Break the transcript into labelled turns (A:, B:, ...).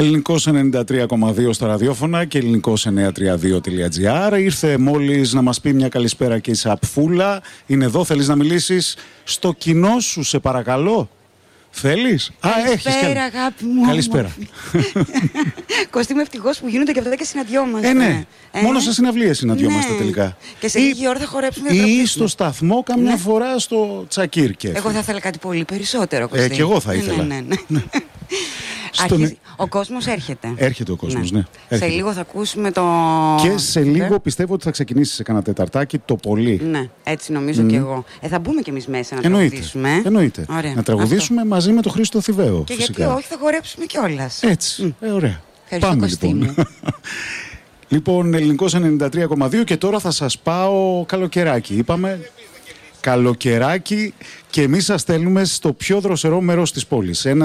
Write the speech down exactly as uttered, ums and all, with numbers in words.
A: Ελληνικός ενενήντα τρία κόμμα δύο στα ραδιόφωνα και ελληνικός εννιακόσια τριάντα δύο τελεία τζι άρ. Ήρθε μόλις να μας πει μια καλησπέρα και η Σαπφούλα. Είναι εδώ, θέλεις να μιλήσεις στο κοινό σου, σε παρακαλώ? Θέλεις?
B: Καλησπέρα,
A: Α,
B: αγάπη μου.
A: Καλησπέρα.
B: Κωστή, είμαι ευτυχώς που γίνονται και αυτά και συναντιόμαστε.
A: Ε, ναι.
B: Ε,
A: Μόνο σε συναυλίες συναντιόμαστε
B: ναι.
A: τελικά.
B: Και σε
A: Ή-
B: λίγη ώρα θα χορέψουμε. θα
A: Ή
B: τραγουδήσουμε.
A: στο σταθμό, καμιά
B: Ναι.
A: φορά στο Τσακίρ και.
B: Εγώ θα ήθελα κάτι πολύ περισσότερο, Κωστή.
A: Ε, κι εγώ θα
B: Ναι,
A: ήθελα.
B: Ναι, ναι, ναι.
A: Στον-
B: Αρχίζει- Ο κόσμος έρχεται.
A: Έρχεται ο κόσμος, ναι.
B: Σε
A: Έρχεται.
B: λίγο θα ακούσουμε το.
A: Και σε λίγο πιστεύω ότι θα ξεκινήσει σε κανένα τεταρτάκι το πολύ.
B: Ναι, έτσι νομίζω και εγώ. Ε, θα μπούμε κι εμείς μέσα να
A: Εννοείται.
B: τραγουδήσουμε. ε.
A: Εννοείται.
B: Ωραία.
A: Να τραγουδήσουμε μαζί με τον Χρήστο Θηβαίο.
B: Και
A: φυσικά.
B: γιατί όχι, θα χορέψουμε κιόλας.
A: Έτσι. Ε, ωραία.
B: Ευχαριστώ,
A: Πάμε
B: Κωστή
A: λοιπόν.
B: μου.
A: Λοιπόν, ελληνικός ενενήντα τρία κόμμα δύο και τώρα θα σας πάω καλοκαιράκι. Είπαμε καλοκαιράκι και εμείς σας στέλνουμε στο πιο δροσερό μέρος της πόλης. Ένα